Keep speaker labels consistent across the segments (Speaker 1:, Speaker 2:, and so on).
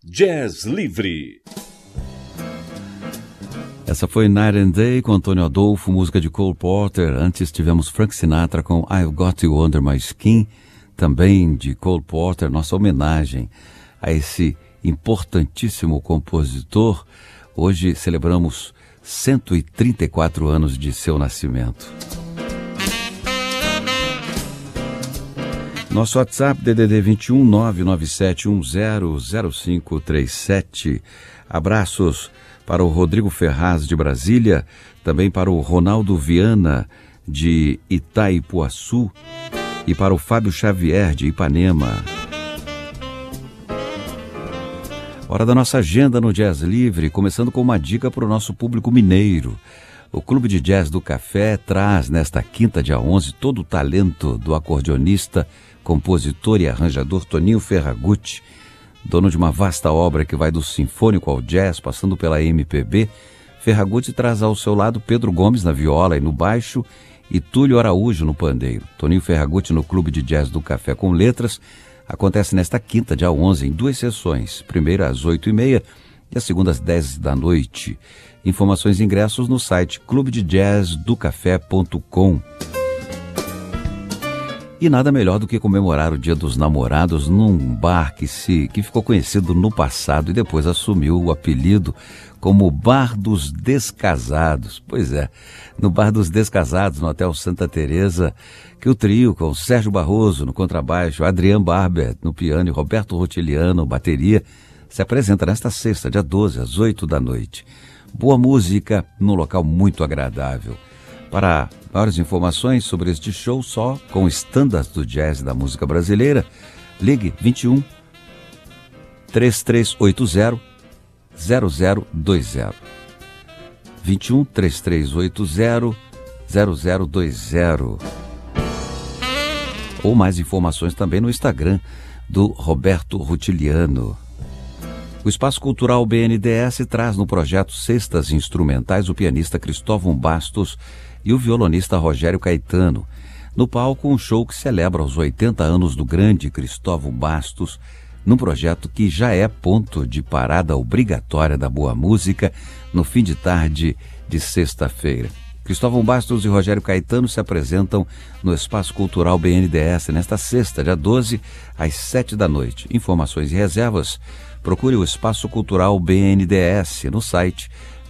Speaker 1: Jazz Livre.
Speaker 2: Essa foi Night and Day com Antônio Adolfo, música de Cole Porter. Antes tivemos Frank Sinatra com I've Got You Under My Skin, também de Cole Porter, nossa homenagem a esse importantíssimo compositor. Hoje celebramos 134 anos de seu nascimento. Nosso WhatsApp DDD 21 997100537. Abraços para o Rodrigo Ferraz de Brasília, também para o Ronaldo Viana de Itaipuaçu e para o Fábio Xavier de Ipanema. Hora da nossa agenda no Jazz Livre, começando com uma dica para o nosso público mineiro. O Clube de Jazz do Café traz nesta quinta, dia 11, todo o talento do acordeonista, compositor e arranjador Toninho Ferragutti, dono de uma vasta obra que vai do sinfônico ao jazz, passando pela MPB. Ferragutti traz ao seu lado Pedro Gomes na viola e no baixo e Túlio Araújo no pandeiro. Toninho Ferragutti no Clube de Jazz do Café com Letras acontece nesta quinta, dia 11, em duas sessões, primeira às 8h30 e a segunda às 10 da noite. Informações e ingressos no site clubedejazzdocafé.com. E nada melhor do que comemorar o Dia dos Namorados num bar que ficou conhecido no passado e depois assumiu o apelido como Bar dos Descasados. Pois é, no Bar dos Descasados, no Hotel Santa Teresa, que o trio com Sérgio Barroso no contrabaixo, Adrian Barber no piano e Roberto Rotiliano bateria, se apresenta nesta sexta, dia 12, às 8 da noite. Boa música num local muito agradável. Para maiores informações sobre este show, só com estándares do jazz e da música brasileira, ligue 21 3380 0020. 21 3380 0020. Ou mais informações também no Instagram do Roberto Rutiliano. O Espaço Cultural BNDES traz no projeto Cestas Instrumentais o pianista Cristóvão Bastos e o violonista Rogério Caetano. No palco, um show que celebra os 80 anos do grande Cristóvão Bastos, num projeto que já é ponto de parada obrigatória da boa música no fim de tarde de sexta-feira. Cristóvão Bastos e Rogério Caetano se apresentam no Espaço Cultural BNDES nesta sexta, dia 12, às 7 da noite. Informações e reservas, procure o Espaço Cultural BNDES no site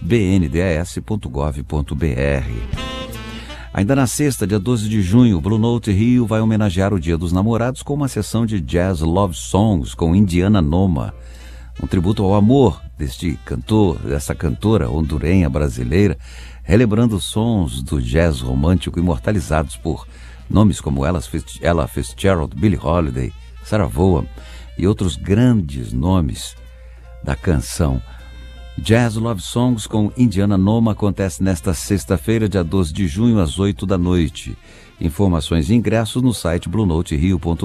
Speaker 2: bndes.gov.br. Ainda na sexta, dia 12 de junho, o Blue Note Rio vai homenagear o Dia dos Namorados com uma sessão de Jazz Love Songs com Indiana Noma. Um tributo ao amor dessa cantora hondurenha brasileira, relembrando sons do jazz romântico imortalizados por nomes como Ella Fitzgerald, Billie Holiday, Sarah Vaughan e outros grandes nomes da canção. Jazz Love Songs com Indiana Noma acontece nesta sexta-feira, dia 12 de junho, às 8 da noite. Informações e ingressos no site bluenoterio.com.br.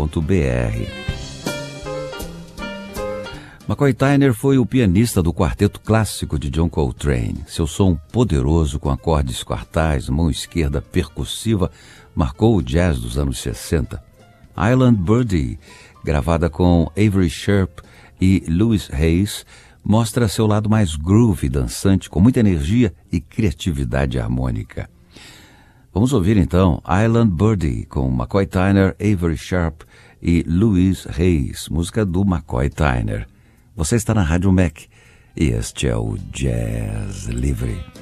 Speaker 2: McCoy Tyner foi o pianista do quarteto clássico de John Coltrane. Seu som poderoso, com acordes quartais, mão esquerda percussiva, marcou o jazz dos anos 60. Island Birdie, gravada com Avery Sharp e Louis Hayes, mostra seu lado mais groove e dançante, com muita energia e criatividade harmônica. Vamos ouvir então Island Birdie com McCoy Tyner, Avery Sharp e Louis Hayes, música do McCoy Tyner. Você está na Rádio Mac e este é o Jazz Livre.